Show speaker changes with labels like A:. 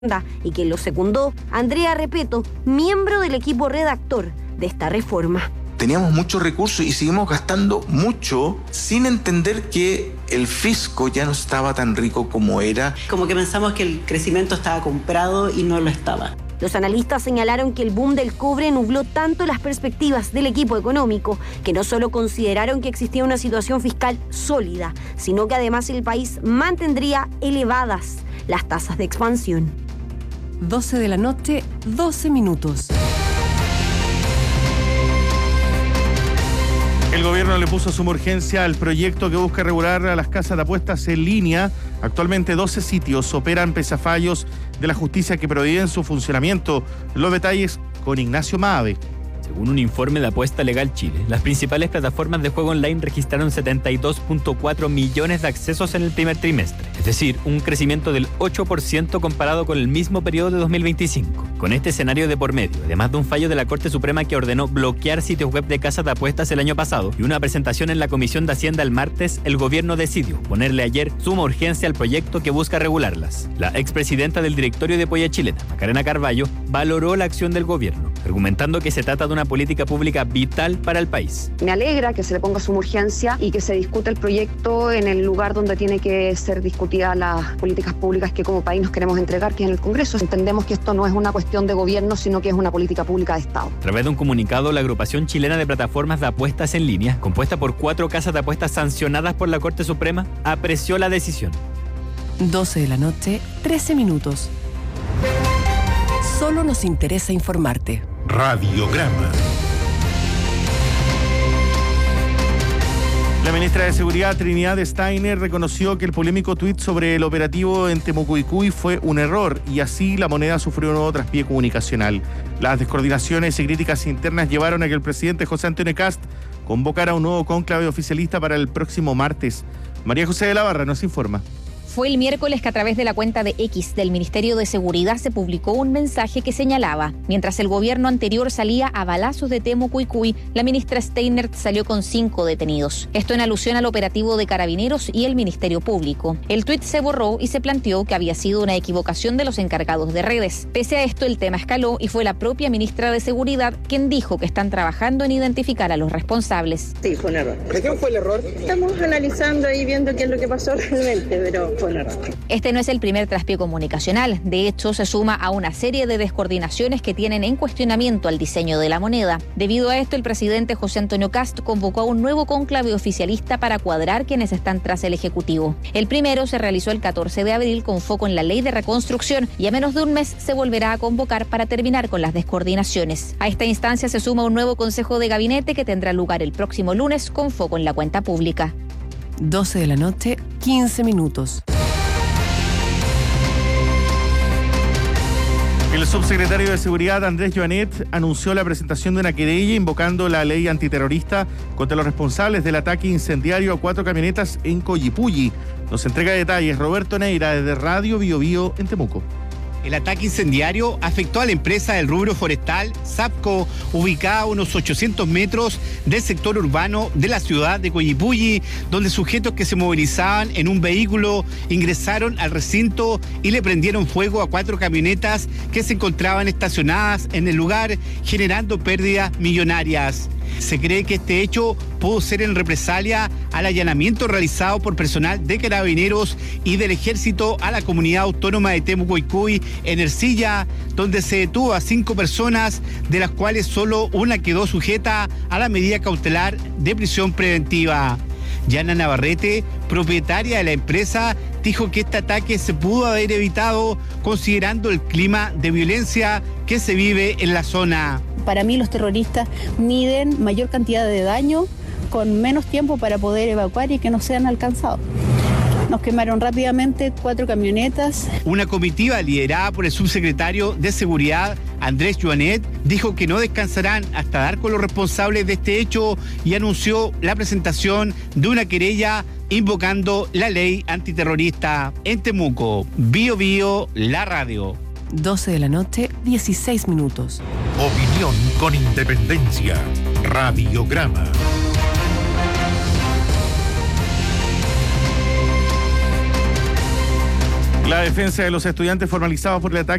A: y quien lo secundó, Andrea Repeto, miembro del equipo redactor de esta reforma.
B: Teníamos muchos recursos y seguimos gastando mucho sin entender que el fisco ya no estaba tan rico como era.
C: Como que pensamos que el crecimiento estaba comprado y no lo estaba.
A: Los analistas señalaron que el boom del cobre nubló tanto las perspectivas del equipo económico que no solo consideraron que existía una situación fiscal sólida, sino que además el país mantendría elevadas las tasas de expansión.
D: 12 de la noche, 12 minutos.
E: El gobierno le puso suma urgencia al proyecto que busca regular a las casas de apuestas en línea. Actualmente 12 sitios operan pese a fallos de la justicia que prohíben su funcionamiento. Los detalles con Ignacio Maave.
F: Según un informe de Apuesta Legal Chile, las principales plataformas de juego online registraron 72.4 millones de accesos en el primer trimestre, es decir, un crecimiento del 8% comparado con el mismo periodo de 2025. Con este escenario de por medio, además de un fallo de la Corte Suprema que ordenó bloquear sitios web de casas de apuestas el año pasado y una presentación en la Comisión de Hacienda el martes, el gobierno decidió ponerle ayer suma urgencia al proyecto que busca regularlas. La expresidenta del directorio de Polla Chilena, Macarena Carballo, valoró la acción del gobierno, argumentando que se trata de una política pública vital para el país.
G: Me alegra que se le ponga suma urgencia y que se discuta el proyecto en el lugar donde tiene que ser discutida las políticas públicas que como país nos queremos entregar, que es en el Congreso. Entendemos que esto no es una cuestión de gobierno, sino que es una política pública de Estado.
F: A través de un comunicado, la agrupación chilena de plataformas de apuestas en línea, compuesta por 4 casas de apuestas sancionadas por la Corte Suprema, apreció la decisión.
D: 12 de la noche, 13 minutos. Solo nos interesa informarte.
H: Radiograma.
E: La ministra de Seguridad, Trinidad Steiner, reconoció que el polémico tuit sobre el operativo en Temucuicui fue un error y así la moneda sufrió un nuevo traspié comunicacional. Las descoordinaciones y críticas internas llevaron a que el presidente José Antonio Kast convocara un nuevo cónclave oficialista para el próximo martes. María José de la Barra nos informa.
I: Fue el miércoles que a través de la cuenta de X del Ministerio de Seguridad se publicó un mensaje que señalaba: mientras el gobierno anterior salía a balazos de Temucuicui, la ministra Steiner salió con 5 detenidos. Esto en alusión al operativo de Carabineros y el Ministerio Público. El tuit se borró y se planteó que había sido una equivocación de los encargados de redes. Pese a esto, el tema escaló y fue la propia ministra de Seguridad quien dijo que están trabajando en identificar a los responsables.
J: Sí, fue un error. ¿De qué fue el error? Estamos analizando y viendo qué es lo que pasó realmente, pero
I: este no es el primer traspié comunicacional. De hecho, se suma a una serie de descoordinaciones que tienen en cuestionamiento al diseño de la moneda. Debido a esto, el presidente José Antonio Kast convocó a un nuevo cónclave oficialista para cuadrar quienes están tras el Ejecutivo. El primero se realizó el 14 de abril con foco en la ley de reconstrucción y a menos de un mes se volverá a convocar para terminar con las descoordinaciones. A esta instancia se suma un nuevo consejo de gabinete que tendrá lugar el próximo lunes con foco en la cuenta pública.
D: 12 de la noche, 15 minutos.
E: El subsecretario de Seguridad, Andrés Joanet, anunció la presentación de una querella invocando la ley antiterrorista contra los responsables del ataque incendiario a 4 camionetas en Collipulli. Nos entrega detalles Roberto Neira desde Radio Bio Bio en Temuco.
K: El ataque incendiario afectó a la empresa del rubro forestal SAPCO, ubicada a unos 800 metros del sector urbano de la ciudad de Collipulli, donde sujetos que se movilizaban en un vehículo ingresaron al recinto y le prendieron fuego a 4 camionetas que se encontraban estacionadas en el lugar, generando pérdidas millonarias. Se cree que este hecho pudo ser en represalia al allanamiento realizado por personal de Carabineros y del Ejército a la comunidad autónoma de Temucuicui en Ercilla, donde se detuvo a 5 personas, de las cuales solo una quedó sujeta a la medida cautelar de prisión preventiva. Yana Navarrete, propietaria de la empresa, dijo que este ataque se pudo haber evitado considerando el clima de violencia que se vive en la zona.
L: Para mí los terroristas miden mayor cantidad de daño con menos tiempo para poder evacuar y que no sean alcanzados. Nos quemaron rápidamente 4 camionetas.
K: Una comitiva liderada por el subsecretario de Seguridad, Andrés Joanet, dijo que no descansarán hasta dar con los responsables de este hecho y anunció la presentación de una querella invocando la ley antiterrorista. En Temuco, Bio Bio, la radio.
D: 12 de la noche, 16 minutos.
H: Opinión con independencia. Radiograma.
E: La defensa de los estudiantes formalizados por el ataque